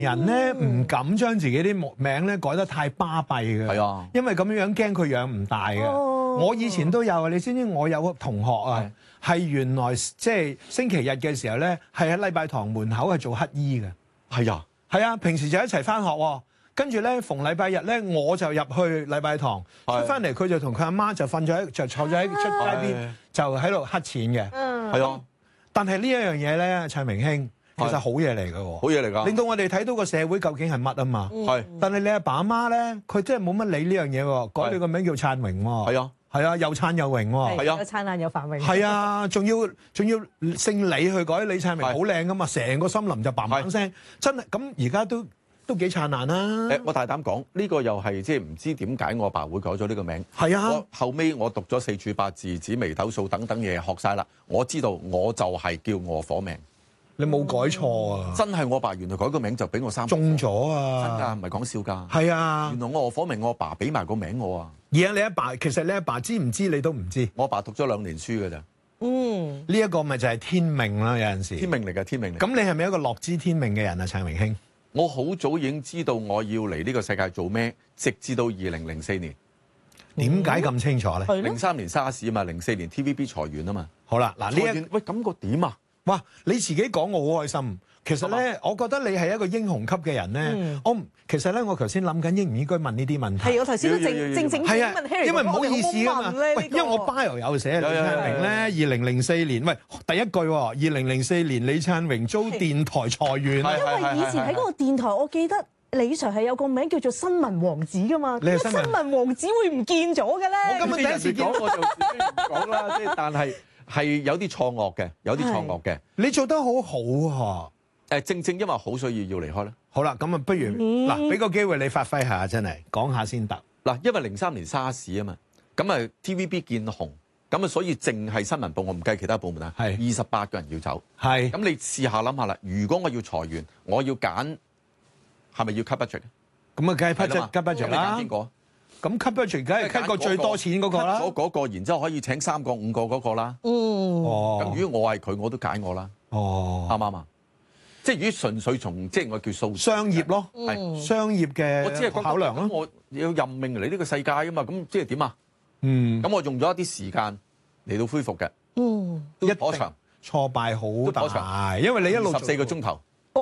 人咧唔敢將自己啲名咧改得太巴閉嘅， 係啊， 因為咁樣驚佢養唔大嘅。我以前都有啊，你知唔知我有個同學啊，係原來即係星期日嘅時候咧，係喺禮拜堂門口係做乞衣嘅。 係啊， 係啊，平時就一齊翻學喎。跟住咧，逢禮拜日咧，我就入去禮拜堂，出翻嚟佢就同佢阿媽就坐咗喺出街邊，就喺度乞錢嘅。 係啊， 但係呢一樣嘢咧，蔡明興其實好嘢嚟嘅喎， 好嘢嚟㗎， 令到我哋睇到個社會究竟係乜啊嘛。 係， 但係你阿爸阿媽咧，佢真係冇乜理呢樣嘢喎，改你個名叫燦榮喎。 係啊， 係啊，又燦又榮喎。 係啊， 有燦爛有繁榮。 係啊，仲要姓李去改李燦榮，好靚噶嘛，成個森林就嘭嘭聲，真係咁而家都幾燦爛啦。 我大膽講，呢個又係即係唔知點解我阿爸會改咗呢個名。 係啊， 我後尾我讀咗四柱八字、紫微斗數等等嘢學晒啦，我知道我就係叫餓火命。 你冇改錯啊！ 真係我阿爸原來改個名就俾我3 中咗啊！ 真㗎，唔係講笑㗎。 係啊， 原來我餓火命，我阿爸俾埋個名我啊。 而家你阿爸其實你阿爸知唔知你都唔知。 我阿爸讀咗2年書㗎咋。 呢一個咪就係天命啦，有陣時。 天命嚟㗎，天命嚟。 咁你係咪一個樂知天命嘅人啊，蔡明興？ 我好早已經知道我要嚟呢個世界做咩，直至到2004年。 點解咁清楚咧 ？03年沙士啊嘛，04年 TVB 裁員啊嘛。 好啦，嗱喂，感覺點啊？ 哇！你自己講我好開心。其實咧，我覺得你係一個英雄級嘅人咧。其實咧，我頭先諗緊應唔應該問呢啲問題。 係，我頭先都正係啊， 問 Harry， 因為唔好意思啊嘛。 喂， 因為我 bio 有寫李燦榮咧，2004年，喂，第一句喎，2004年李燦榮遭電台裁員。 因為以前喺嗰個電台，我記得李 Sir 係有個名叫做新聞王子噶嘛。點解新聞王子會唔見咗嘅咧？ 我根本第一次講我就自己唔講啦，即係但係有啲錯愕嘅，有啲錯愕嘅。 你做得好好正因為好，所以要離開咧。 好啦，咁啊，不如嗱，俾個機會你發揮下，真係講下先得。 嗱，因為03年沙士啊嘛，咁啊 TVB 見紅，咁啊所以淨係新聞部，我唔計其他部門啊，係28個人要走。 係。 咁你試下諗下啦，如果我要裁員，我要揀係咪要 cut budget？ 咁啊，梗係 cut budget 啦。 邊個？ 咁 cut budget 梗係 cut 個最多錢嗰個啦。 cut 咗嗰個，然之後可以請3個5個嗰個啦。咁如果我係佢，我都揀我啦。啱唔啱啊？即係如果純粹從即係我叫數商業咯，係商業嘅我只係考量咯。 我要任命嚟呢個世界啊嘛，咁即係點啊？咁我用咗一啲時間嚟到恢復嘅。 一定挫敗好大，因為你一路 14個鐘頭。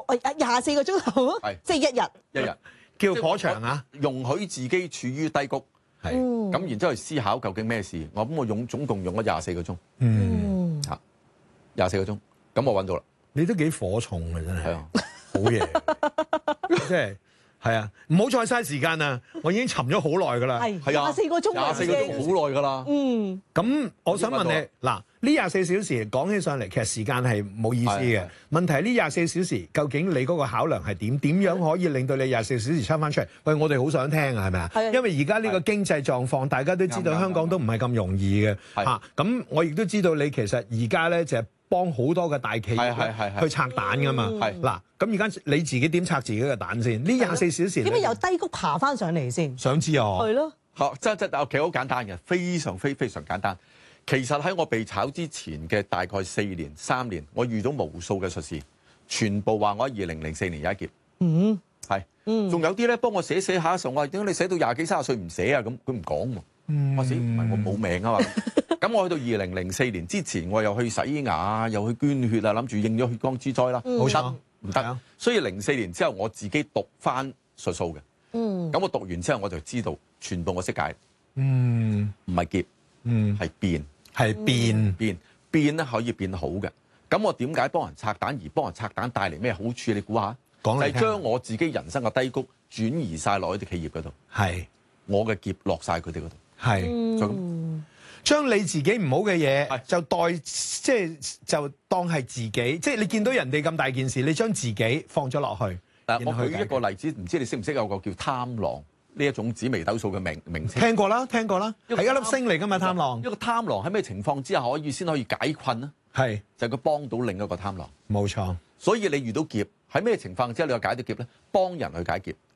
24個鐘頭，即係一日叫頗長啊！ 容許自己處於低谷，咁然之後去思考究竟咩事。我總共用咗24個鐘。24個鐘，咁我揾到啦。 你都幾火重嘅真係， 係啊， 好嘢，即係係啊，唔好再嘥時間啦，我已經沉咗好耐㗎啦， 係啊 ，24個鐘 ，24個鐘好耐㗎啦。 咁我想問你嗱，呢24小時講起上嚟，其實時間係冇意思嘅。問題呢24小時究竟你嗰個考量係點？點樣可以令到你24小時抽翻出嚟？喂，我哋好想聽啊，係咪啊？因為而家呢個經濟狀況，大家都知道香港都唔係咁容易嘅嚇。咁我亦都知道你其實而家咧就係幫好多嘅大企業去拆彈噶嘛。嗱，咁而家你自己點拆自己嘅彈先？呢24小時點解由低谷爬翻上嚟先？ 想知啊？ 係咯。 真其實好簡單嘅，非常簡單。其實喺我被炒之前嘅大概4年、3年，我遇到無數嘅術士，全部話我喺2004年有一劫。仲有啲咧幫我寫下嘅時候，我話點解你寫到20幾30歲唔寫啊？咁佢唔講喎。我死唔係我冇命啊嘛。咁我去到2004年之前，我又去洗牙，又去捐血啊，諗住應咗血光之災啦。 冇錯， 唔得。所以04年之後，我自己讀翻術數嘅。咁我讀完之後，我就知道全部我識解。唔係劫，係變。變咧可以變好嘅。咁我點解幫人拆彈而幫人拆彈帶嚟咩好處？你估下？就係將我自己人生嘅低谷轉移晒落去啲企業嗰度。我嘅劫落晒佢哋嗰度。就咁。 將你自己唔好嘅嘢就當係自己，即係你見到人哋咁大件事，你將自己放咗落去。 但我舉一個例子，唔知你識唔識有個叫貪狼呢一種紫微斗數嘅名稱？ 聽過啦，係一粒星嚟㗎嘛，貪狼。 一個貪狼喺咩情況之下先可以解困呢？就係佢幫到另一個貪狼。 冇錯。 所以你遇到劫喺咩情況之下你又解到劫咧？幫人去解劫，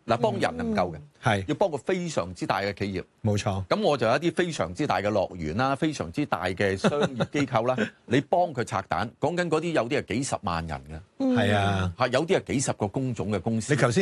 嗱，幫人係唔夠嘅， 係要幫個非常之大嘅企業。 冇錯。 咁我就有一啲非常之大嘅樂園啦，非常之大嘅商業機構啦，你幫佢拆彈，講緊嗰啲有啲係幾十萬人嘅， 係啊， 有啲係幾十個工種嘅公司。 你頭先